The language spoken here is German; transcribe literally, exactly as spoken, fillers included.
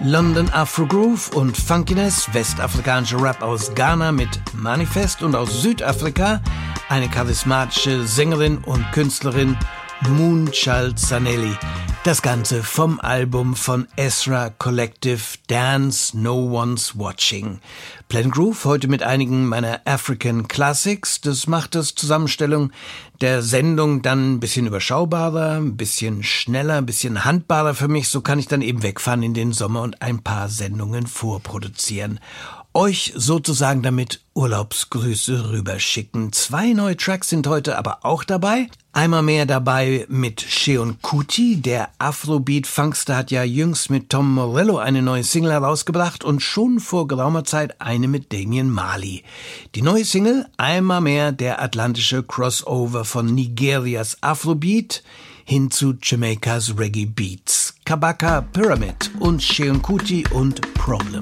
London Afro Groove und Funkiness, westafrikanischer Rap aus Ghana mit Manifest und aus Südafrika eine charismatische Sängerin und Künstlerin Moonchild Zanele. Das Ganze vom Album von Ezra Collective Dance No One's Watching. Planet Groove heute mit einigen meiner African Classics. Das macht das Zusammenstellung der Sendung dann ein bisschen überschaubarer, ein bisschen schneller, ein bisschen handbarer für mich. So kann ich dann eben wegfahren in den Sommer und ein paar Sendungen vorproduzieren. Euch sozusagen damit Urlaubsgrüße rüberschicken. Zwei neue Tracks sind heute aber auch dabei. Einmal mehr dabei mit Seun Kuti. Der Afrobeat-Funkster hat ja jüngst mit Tom Morello eine neue Single herausgebracht und schon vor geraumer Zeit eine mit Damian Marley. Die neue Single, einmal mehr der atlantische Crossover von Nigerias Afrobeat hin zu Jamaikas Reggae Beats. Kabaka, Pyramid und Seun Kuti und Problem.